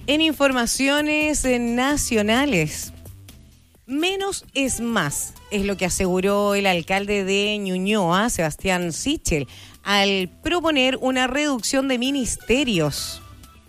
En informaciones nacionales, menos es más, es lo que aseguró el alcalde de Ñuñoa, Sebastián Sichel, al proponer una reducción de ministerios.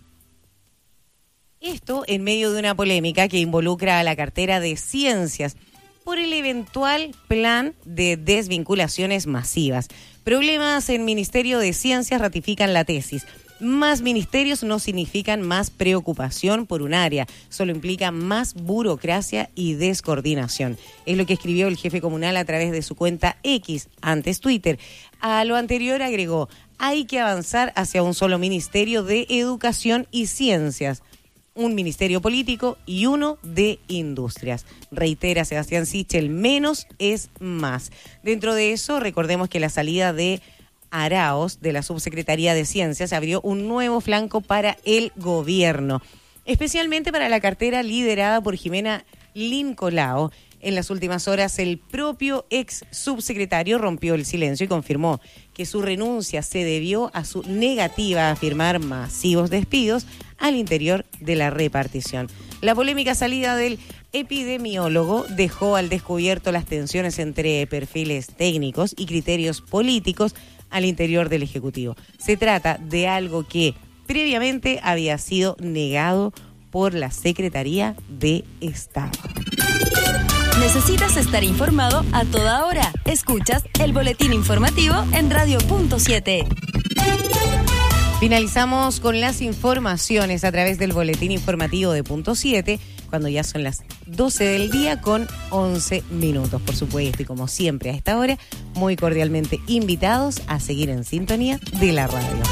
Esto en medio de una polémica que involucra a la cartera de Ciencias por el eventual plan de desvinculaciones masivas. Problemas en Ministerio de Ciencias ratifican la tesis. Más ministerios no significan más preocupación por un área, solo implica más burocracia y descoordinación. Es lo que escribió el jefe comunal a través de su cuenta X, antes Twitter. A lo anterior agregó, hay que avanzar hacia un solo ministerio de Educación y Ciencias, un ministerio político y uno de Industrias. Reitera Sebastián Sichel, menos es más. Dentro de eso, recordemos que la salida de Araos, de la Subsecretaría de Ciencias, abrió un nuevo flanco para el gobierno, especialmente para la cartera liderada por Jimena Lincolao. En las últimas horas, el propio ex subsecretario rompió el silencio y confirmó que su renuncia se debió a su negativa a firmar masivos despidos al interior de la repartición. La polémica salida del epidemiólogo dejó al descubierto las tensiones entre perfiles técnicos y criterios políticos al interior del Ejecutivo. Se trata de algo que previamente había sido negado por la Secretaría de Estado. ¿Necesitas estar informado a toda hora? Escuchas el boletín informativo en Radio.7. Finalizamos con las informaciones a través del boletín informativo de Punto 7, cuando ya son las 12 del día con 11 minutos, por supuesto. Y como siempre a esta hora, muy cordialmente invitados a seguir en sintonía de la radio.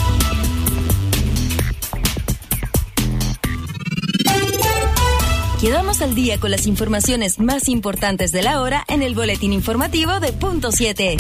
Quedamos al día con las informaciones más importantes de la hora en el boletín informativo de Punto 7.